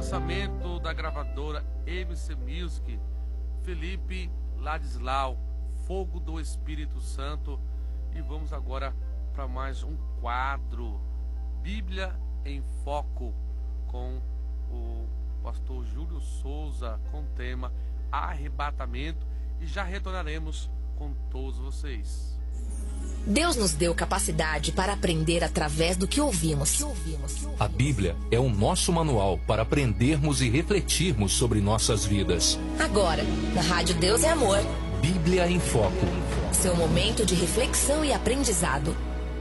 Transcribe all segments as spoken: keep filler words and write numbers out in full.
lançamento da gravadora M C Music, Felipe Ladislau, Fogo do Espírito Santo. E vamos agora para mais um quadro, Bíblia em Foco, com o pastor Júlio Souza, com o tema Arrebatamento, e já retornaremos com todos vocês. Deus nos deu capacidade para aprender através do que ouvimos. A Bíblia é o nosso manual para aprendermos e refletirmos sobre nossas vidas. Agora, na Rádio Deus é Amor, Bíblia em Foco. seu momento de reflexão e aprendizado.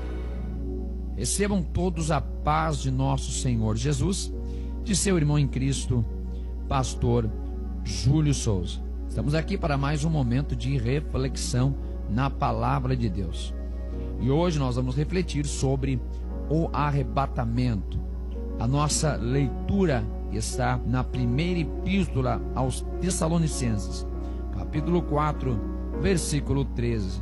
Recebam todos a paz de nosso Senhor Jesus, de seu irmão em Cristo, pastor Júlio Souza. Estamos aqui para mais um momento de reflexão na palavra de Deus. E hoje nós vamos refletir sobre o arrebatamento. A nossa leitura está na primeira epístola aos Tessalonicenses, capítulo quatro, versículo treze.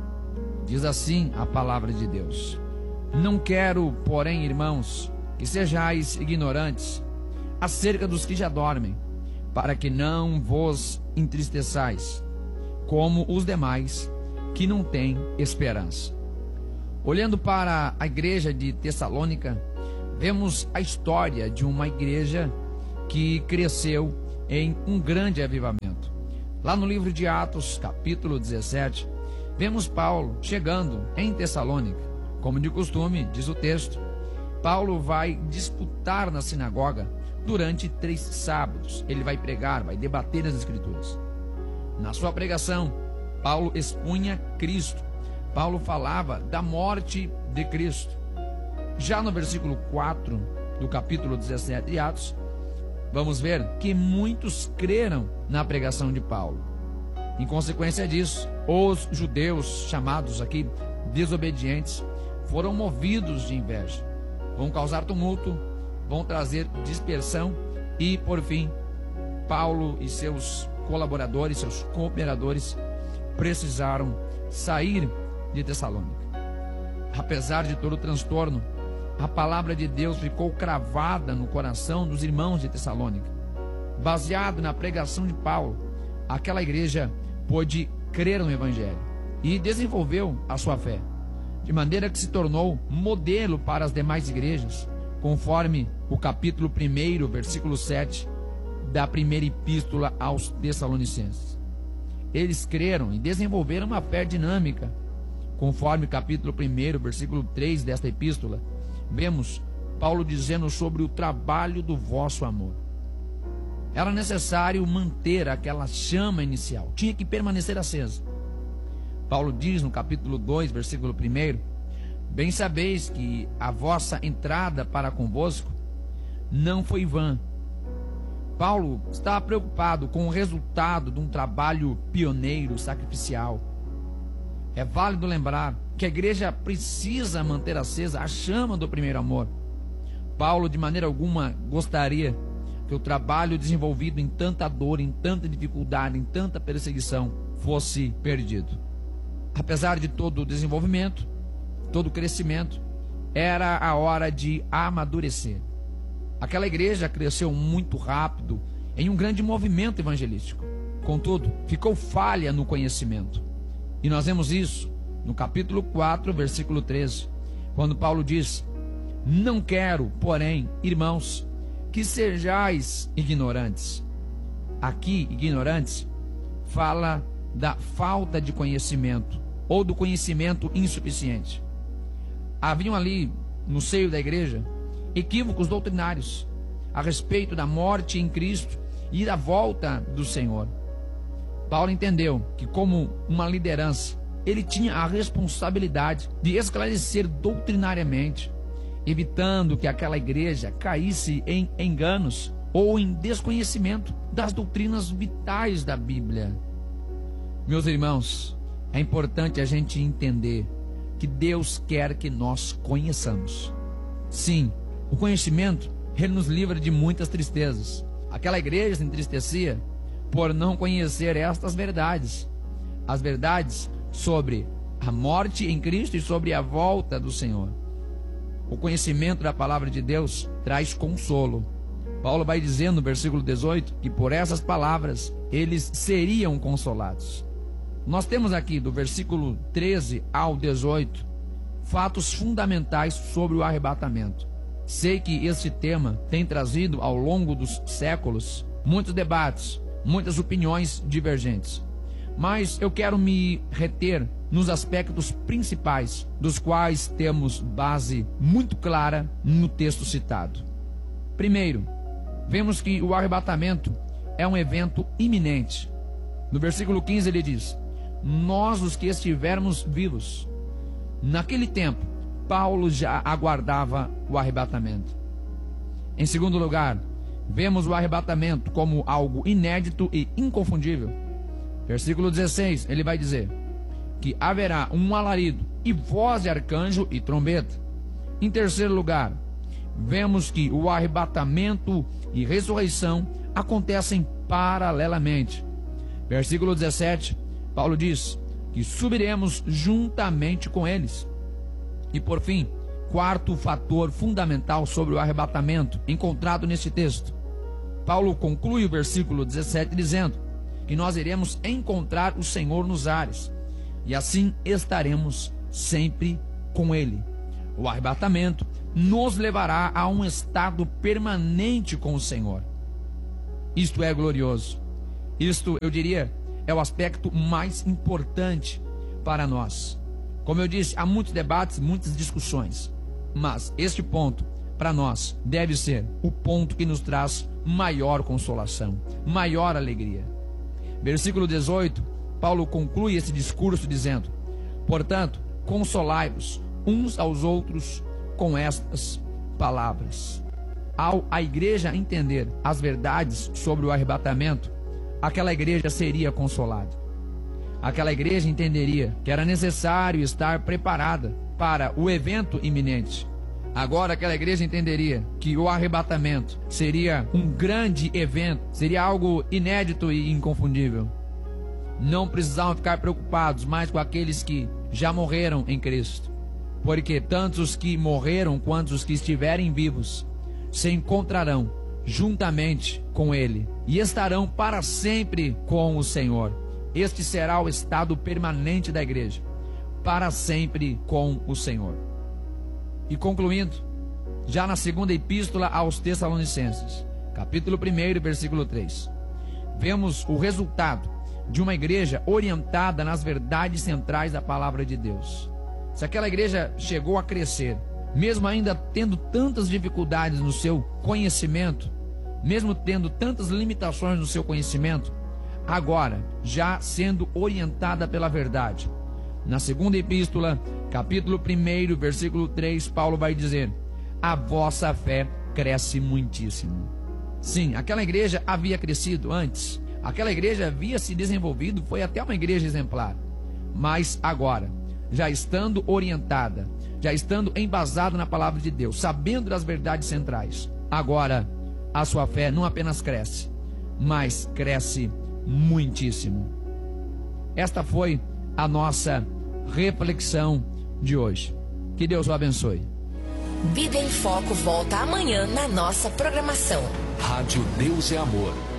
Diz assim a palavra de Deus: Não quero, porém, irmãos, que sejais ignorantes acerca dos que já dormem, para que não vos entristeçais, como os demais que não têm esperança. Olhando para a igreja de Tessalônica, vemos a história de uma igreja que cresceu em um grande avivamento. Lá no livro de Atos, capítulo dezessete, vemos Paulo chegando em Tessalônica. Como de costume, diz o texto, Paulo vai disputar na sinagoga durante três sábados. Ele vai pregar, vai debater as Escrituras. Na sua pregação, Paulo expunha Cristo. Paulo falava da morte de Cristo. Já no versículo quatro do capítulo dezessete de Atos, vamos ver que muitos creram na pregação de Paulo. Em consequência disso, os judeus, chamados aqui desobedientes, foram movidos de inveja. Vão causar tumulto, vão trazer dispersão e, por fim, Paulo e seus colaboradores, seus cooperadores, precisaram sair de Tessalônica. Apesar de todo o transtorno, a palavra de Deus ficou cravada no coração dos irmãos de Tessalônica. Baseado na pregação de Paulo, aquela igreja pôde crer no Evangelho e desenvolveu a sua fé, de maneira que se tornou modelo para as demais igrejas, conforme o capítulo um, versículo sete da primeira epístola aos Tessalonicenses. Eles creram e desenvolveram uma fé dinâmica. Conforme o capítulo um, versículo três desta epístola, vemos Paulo dizendo sobre o trabalho do vosso amor. Era necessário manter aquela chama inicial, tinha que permanecer acesa. Paulo diz no capítulo dois, versículo um: Bem sabeis que a vossa entrada para convosco não foi vã. Paulo estava preocupado com o resultado de um trabalho pioneiro, sacrificial. É válido lembrar que a igreja precisa manter acesa a chama do primeiro amor. Paulo, de maneira alguma, gostaria que o trabalho desenvolvido em tanta dor, em tanta dificuldade, em tanta perseguição, fosse perdido. Apesar de todo o desenvolvimento, todo o crescimento, era a hora de amadurecer. Aquela igreja cresceu muito rápido em um grande movimento evangelístico. Contudo, ficou falha no conhecimento. E nós vemos isso no capítulo quatro, versículo treze, quando Paulo diz: Não quero, porém, irmãos, que sejais ignorantes. Aqui, ignorantes, fala da falta de conhecimento, ou do conhecimento insuficiente. Haviam ali, no seio da igreja, equívocos doutrinários a respeito da morte em Cristo e da volta do Senhor. Paulo entendeu que, como uma liderança, ele tinha a responsabilidade de esclarecer doutrinariamente, evitando que aquela igreja caísse em enganos ou em desconhecimento das doutrinas vitais da Bíblia. Meus irmãos, é importante a gente entender que Deus quer que nós conheçamos. Sim, o conhecimento, ele nos livra de muitas tristezas. Aquela igreja se entristecia por não conhecer estas verdades. As verdades sobre a morte em Cristo e sobre a volta do Senhor. O conhecimento da palavra de Deus traz consolo, Paulo vai dizendo no versículo dezoito que por essas palavras eles seriam consolados. Nós temos aqui do versículo treze ao dezoito fatos fundamentais sobre o arrebatamento. Sei que este tema tem trazido ao longo dos séculos muitos debates, muitas opiniões divergentes. Mas eu quero me reter nos aspectos principais, dos quais temos base muito clara no texto citado. Primeiro, vemos que o arrebatamento é um evento iminente. No versículo quinze ele diz: nós os que estivermos vivos. Naquele tempo, Paulo já aguardava o arrebatamento. Em segundo lugar, vemos o arrebatamento como algo inédito e inconfundível. Versículo dezesseis, ele vai dizer que haverá um alarido e voz de arcanjo e trombeta. Em terceiro lugar, vemos que o arrebatamento e ressurreição acontecem paralelamente. Versículo dezessete, Paulo diz que subiremos juntamente com eles. E por fim, quarto fator fundamental sobre o arrebatamento encontrado neste texto. Paulo conclui o versículo dezessete dizendo que nós iremos encontrar o Senhor nos ares, e assim estaremos sempre com Ele. O arrebatamento nos levará a um estado permanente com o Senhor. Isto é glorioso. Isto, eu diria, é o aspecto mais importante para nós. Como eu disse, há muitos debates, muitas discussões, mas este ponto, para nós, deve ser o ponto que nos traz maior consolação, maior alegria. Versículo dezoito, Paulo conclui esse discurso dizendo: portanto, consolai-vos uns aos outros com estas palavras. Ao a igreja entender as verdades sobre o arrebatamento, aquela igreja seria consolada. Aquela igreja entenderia que era necessário estar preparada para o evento iminente. Agora aquela igreja entenderia que o arrebatamento seria um grande evento, seria algo inédito e inconfundível. Não precisavam ficar preocupados mais com aqueles que já morreram em Cristo, porque tanto os que morreram quanto os que estiverem vivos se encontrarão juntamente com Ele e estarão para sempre com o Senhor. Este será o estado permanente da igreja, para sempre com o Senhor. E concluindo, já na segunda epístola aos Tessalonicenses, capítulo um, versículo três, vemos o resultado de uma igreja orientada nas verdades centrais da palavra de Deus. Se aquela igreja chegou a crescer, mesmo ainda tendo tantas dificuldades no seu conhecimento, mesmo tendo tantas limitações no seu conhecimento, agora, já sendo orientada pela verdade, na segunda epístola, capítulo um, versículo três, Paulo vai dizer: a vossa fé cresce muitíssimo. Sim, aquela igreja havia crescido antes, aquela igreja havia se desenvolvido, foi até uma igreja exemplar. Mas agora, já estando orientada, já estando embasada na palavra de Deus, sabendo das verdades centrais, agora a sua fé não apenas cresce, mas cresce muitíssimo. Esta foi a nossa reflexão de hoje. Que Deus o abençoe. Vida em Foco volta amanhã na nossa programação. Rádio Deus é Amor.